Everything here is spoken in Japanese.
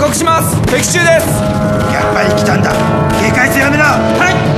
告します。敵中です。 やっぱり来たんだ。警戒せやめな。 はい。